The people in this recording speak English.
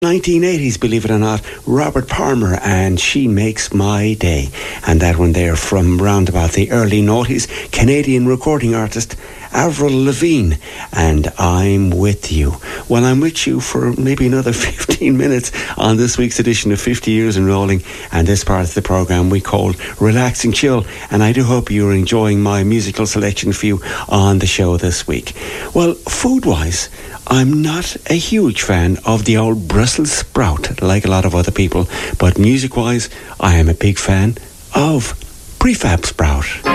1980s, believe it or not, Robert Palmer and She Makes My Day. And that one there from round about the early noughties, Canadian recording artist Avril Lavigne, and I'm With You. Well, I'm with you for maybe another 15 minutes on this week's edition of 50 Years in Rolling, and this part of the programme we call Relaxing Chill, and I do hope you're enjoying my musical selection for you on the show this week. Well, food-wise, I'm not a huge fan of the old Brussels sprout like a lot of other people, but music-wise, I am a big fan of prefab sprout.